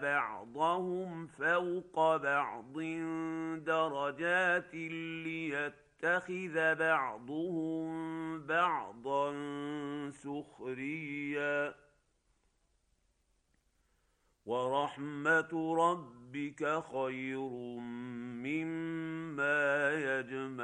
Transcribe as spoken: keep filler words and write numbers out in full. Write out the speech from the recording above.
بعضهم فوق بعض درجات ليتخذ بعضهم بعضا سخريا ورحمة ربك خير مما يجمعون.